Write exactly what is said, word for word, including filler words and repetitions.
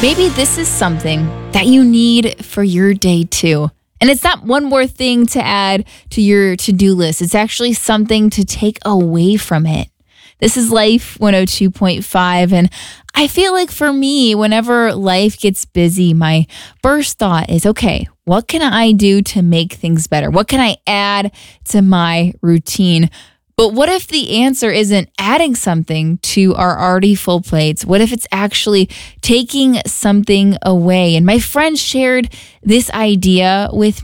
Maybe this is something that you need for your day too. And it's not one more thing to add to your to-do list. It's actually something to take away from it. This is Life one oh two point five, and I feel like for me, whenever life gets busy, my first thought is, okay, what can I do to make things better? What can I add to my routine? But what if the answer isn't adding something to our already full plates? What if it's actually taking something away? And my friend shared this idea with